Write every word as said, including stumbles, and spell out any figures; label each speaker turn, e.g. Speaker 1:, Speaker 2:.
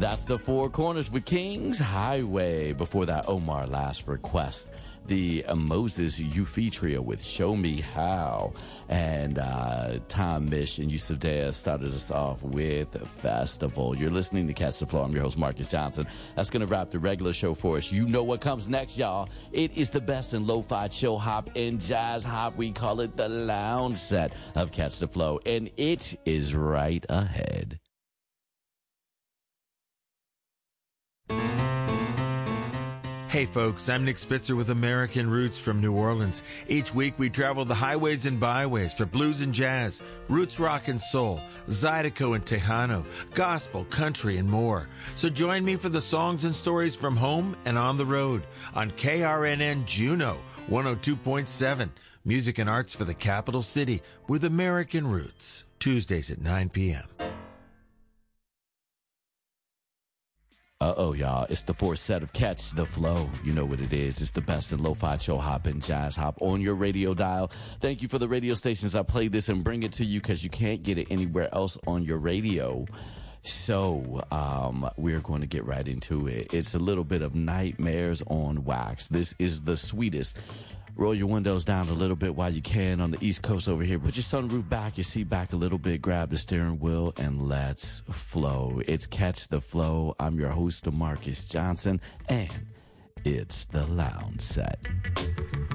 Speaker 1: That's the Four Corners with Kings Highway. Before that, Omar Last Request. The uh, Moses Yufi Trio with Show Me How. And uh, Tom Mish and Yusuf Dea started us off with Festival. You're listening to Catch the Flow. I'm your host, Marcus Johnson. That's going to wrap the regular show for us. You know what comes next, y'all. It is the best in lo-fi, chill hop, and jazz hop. We call it the lounge set of Catch the Flow. And it is right ahead.
Speaker 2: Hey folks, I'm Nick Spitzer with American Roots from New Orleans. Each week we travel the highways and byways for blues and jazz, roots rock and soul, Zydeco and Tejano, gospel, country, and more. So join me for the songs and stories from home and on the road on K R N N Juneau one oh two point seven. Music and arts for the capital city with American Roots. Tuesdays at nine p.m.
Speaker 1: Uh-oh, y'all. It's the fourth set of Catch the Flow. You know what it is. It's the best in lo-fi, chill hop, and jazz hop on your radio dial. Thank you for the radio stations that play this and bring it to you because you can't get it anywhere else on your radio. So um, we're going to get right into it. It's a little bit of Nightmares on Wax. This is the sweetest. Roll your windows down a little bit while you can on the East Coast over here. Put your sunroof back, your seat back a little bit. Grab the steering wheel and let's flow. It's Catch the Flow. I'm your host, Marcus Johnson, and it's the Lounge Set.